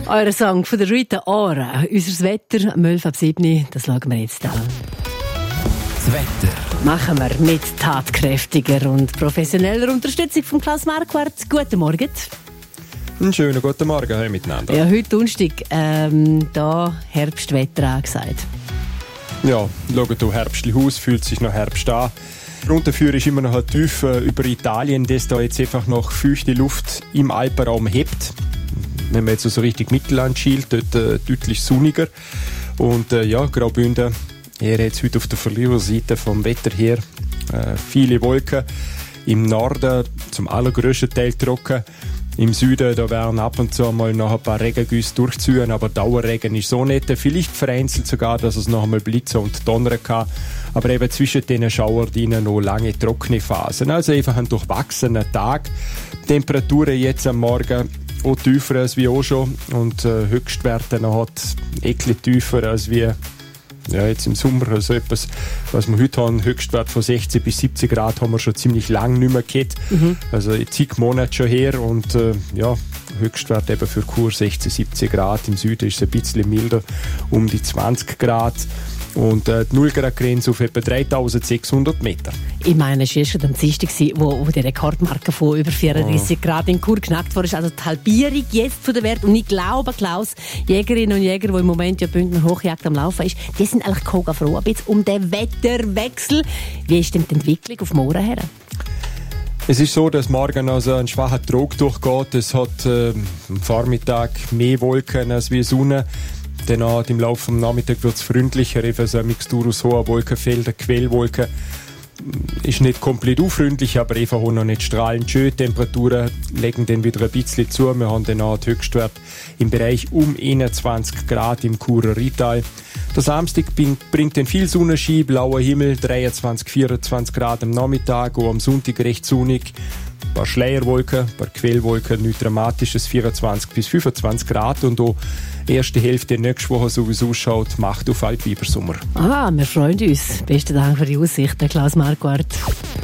Euer Song von der Rita Ora. Unser Wetter am 11:07, das schauen wir jetzt an. Das Wetter machen wir mit tatkräftiger und professioneller Unterstützung von Klaus Marquardt. Guten Morgen. Einen schönen guten Morgen miteinander. Ja, heute Donnerstag, da Herbstwetter angesagt. Ja, schaut hier herbstlich aus, fühlt sich noch Herbst an. Runterführen ist immer noch tief über Italien, das da jetzt einfach noch feuchte Luft im Alpenraum hebt. Wenn man jetzt so richtig Mittelland schielt, dort deutlich sonniger. Und Graubünden, eher jetzt heute auf der Verliererseite vom Wetter her, viele Wolken. Im Norden zum allergrößten Teil trocken. Im Süden, da werden ab und zu mal noch ein paar Regengüsse durchziehen, aber Dauerregen ist so nicht. Vielleicht vereinzelt sogar, dass es noch einmal blitzen und donnern kann. Aber eben zwischen den Schauerdienen noch lange trockene Phasen. Also einfach ein durchwachsener Tag. Temperaturen jetzt am Morgen auch tiefer als wie auch schon. Und Höchstwerte noch hat etwas tiefer als wie jetzt im Sommer. Also etwas, was wir heute haben, Höchstwert von 16 bis 17 Grad, haben wir schon ziemlich lange nicht mehr gehabt. Also zig Monate schon her und Höchstwert eben für Chur 16, 17 Grad. Im Süden ist es ein bisschen milder, um die 20 Grad. Und die 0-Grad-Grenze auf etwa 3600 Meter. Ich meine, es war schon am Dienstag, wo die Rekordmarke von über 34 Grad in Chur geknackt wurde. Also die Halbierung jetzt von der Wert. Und ich glaube, Klaus, Jägerinnen und Jäger, die im Moment ja Bündner Hochjagd am Laufen ist, die sind eigentlich koga froh um den Wetterwechsel. Wie ist denn die Entwicklung auf Morgen her? Es ist so, dass morgen also ein schwacher Trog durchgeht. Es hat am Vormittag mehr Wolken als wie Sonne. Dann im Laufe des Nachmittags wird es freundlicher, eben so eine Mixtur aus hohen Wolkenfeldern, Quellwolken. Ist nicht komplett unfreundlich, aber einfach auch noch nicht strahlend schön. Die Temperaturen legen dann wieder ein bisschen zu. Wir haben dann auch den Höchstwert im Bereich um 21 Grad im Churer Rital. Der Samstag bringt dann viel Sonnenschein, blauer Himmel, 23, 24 Grad am Nachmittag, auch am Sonntag recht sonnig. Ein paar Schleierwolken, ein paar Quellwolken, nichts Dramatisches, 24 bis 25 Grad und auch die erste Hälfte nächste Woche sowieso ausschaut, macht auf Altbibersommer. Wir freuen uns. Besten Dank für die Aussicht, Klaus Marquardt.